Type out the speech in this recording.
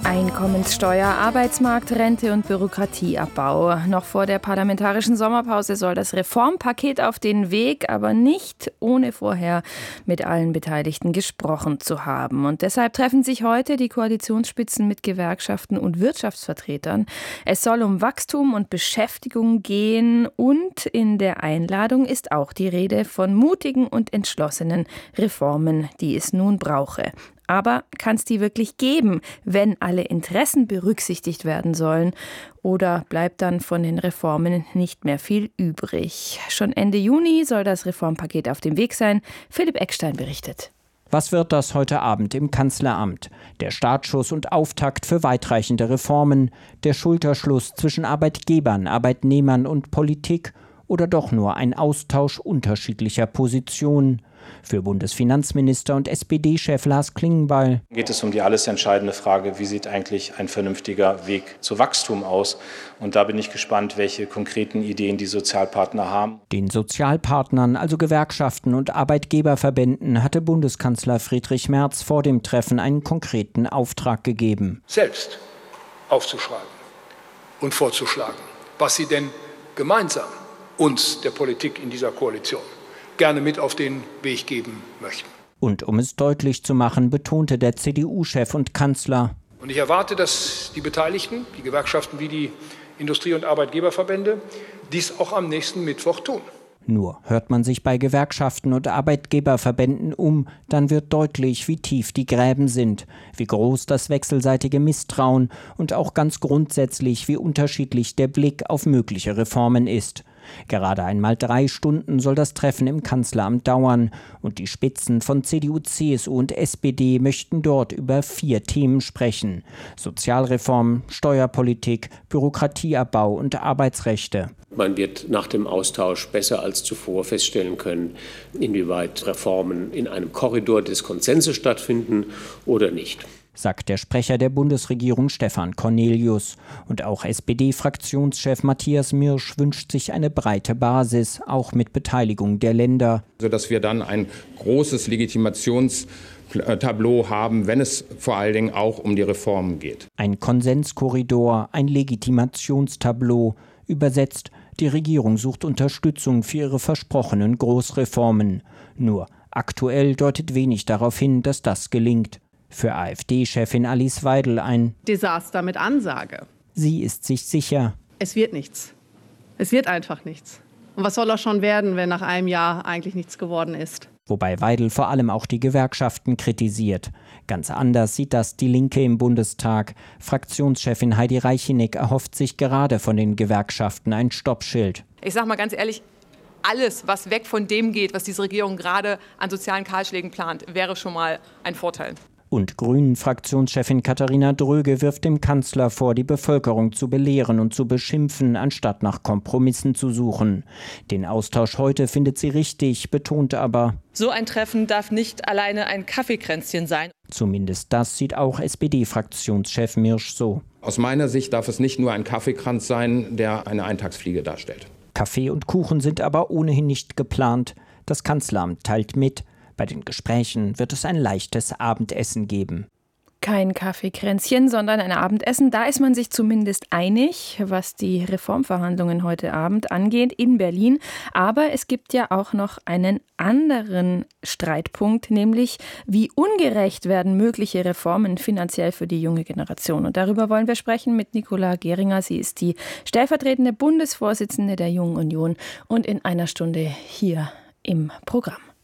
Einkommenssteuer, Arbeitsmarkt, Rente und Bürokratieabbau. Noch vor der parlamentarischen Sommerpause soll das Reformpaket auf den Weg, aber nicht ohne vorher mit allen Beteiligten gesprochen zu haben. Und deshalb treffen sich heute die Koalitionsspitzen mit Gewerkschaften und Wirtschaftsvertretern. Es soll um Wachstum und Beschäftigung gehen und in der Einladung ist auch die Rede von mutigen und entschlossenen Reformen, die es nun brauche. Aber kann es die wirklich geben, wenn alle Interessen berücksichtigt werden sollen? Oder bleibt dann von den Reformen nicht mehr viel übrig? Schon Ende Juni soll das Reformpaket auf dem Weg sein. Philipp Eckstein berichtet. Was wird das heute Abend im Kanzleramt? Der Startschuss und Auftakt für weitreichende Reformen? Der Schulterschluss zwischen Arbeitgebern, Arbeitnehmern und Politik? Oder doch nur ein Austausch unterschiedlicher Positionen? Für Bundesfinanzminister und SPD-Chef Lars Klingbeil geht es um die alles entscheidende Frage, wie sieht eigentlich ein vernünftiger Weg zu Wachstum aus? Und da bin ich gespannt, welche konkreten Ideen die Sozialpartner haben. Den Sozialpartnern, also Gewerkschaften und Arbeitgeberverbänden, hatte Bundeskanzler Friedrich Merz vor dem Treffen einen konkreten Auftrag gegeben. Selbst aufzuschreiben und vorzuschlagen, was sie denn gemeinsam uns, der Politik in dieser Koalition, gerne mit auf den Weg geben möchten. Und um es deutlich zu machen, betonte der CDU-Chef und Kanzler: Und ich erwarte, dass die Beteiligten, die Gewerkschaften wie die Industrie- und Arbeitgeberverbände, dies auch am nächsten Mittwoch tun. Nur hört man sich bei Gewerkschaften und Arbeitgeberverbänden um, dann wird deutlich, wie tief die Gräben sind, wie groß das wechselseitige Misstrauen und auch ganz grundsätzlich, wie unterschiedlich der Blick auf mögliche Reformen ist. Gerade einmal 3 Stunden soll das Treffen im Kanzleramt dauern und die Spitzen von CDU, CSU und SPD möchten dort über 4 Themen sprechen: Sozialreform, Steuerpolitik, Bürokratieabbau und Arbeitsrechte. Man wird nach dem Austausch besser als zuvor feststellen können, inwieweit Reformen in einem Korridor des Konsenses stattfinden oder nicht, sagt der Sprecher der Bundesregierung Stefan Cornelius. Und auch SPD-Fraktionschef Matthias Mirsch wünscht sich eine breite Basis, auch mit Beteiligung der Länder. Sodass wir dann ein großes Legitimationstableau haben, wenn es vor allen Dingen auch um die Reformen geht. Ein Konsenskorridor, ein Legitimationstableau. Übersetzt: Die Regierung sucht Unterstützung für ihre versprochenen Großreformen. Nur aktuell deutet wenig darauf hin, dass das gelingt. Für AfD-Chefin Alice Weidel ein Desaster mit Ansage. Sie ist sich sicher: Es wird nichts. Es wird einfach nichts. Und was soll auch schon werden, wenn nach einem Jahr eigentlich nichts geworden ist? Wobei Weidel vor allem auch die Gewerkschaften kritisiert. Ganz anders sieht das die Linke im Bundestag. Fraktionschefin Heidi Reichenig erhofft sich gerade von den Gewerkschaften ein Stoppschild. Ich sage mal ganz ehrlich, alles, was weg von dem geht, was diese Regierung gerade an sozialen Kahlschlägen plant, wäre schon mal ein Vorteil. Und Grünen-Fraktionschefin Katharina Dröge wirft dem Kanzler vor, die Bevölkerung zu belehren und zu beschimpfen, anstatt nach Kompromissen zu suchen. Den Austausch heute findet sie richtig, betont aber: So ein Treffen darf nicht alleine ein Kaffeekränzchen sein. Zumindest das sieht auch SPD-Fraktionschef Mirsch so. Aus meiner Sicht darf es nicht nur ein Kaffeekranz sein, der eine Eintagsfliege darstellt. Kaffee und Kuchen sind aber ohnehin nicht geplant. Das Kanzleramt teilt mit: Bei den Gesprächen wird es ein leichtes Abendessen geben. Kein Kaffeekränzchen, sondern ein Abendessen. Da ist man sich zumindest einig, was die Reformverhandlungen heute Abend angeht in Berlin. Aber es gibt ja auch noch einen anderen Streitpunkt, nämlich wie ungerecht werden mögliche Reformen finanziell für die junge Generation. Und darüber wollen wir sprechen mit Nicola Geringer. Sie ist die stellvertretende Bundesvorsitzende der Jungen Union und in einer Stunde hier im Programm.